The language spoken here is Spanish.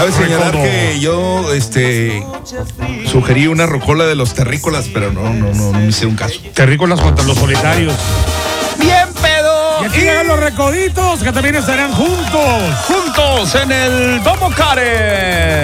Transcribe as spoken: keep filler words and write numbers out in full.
Cabe señalar Recodo. que yo este sugerí una rocola de los terrícolas, pero no, no, no, no me hicieron caso. Terrícolas contra los solitarios. ¡Bien pedo! Y aquí llegan los recoditos que también estarán juntos. Juntos en el Domo Care.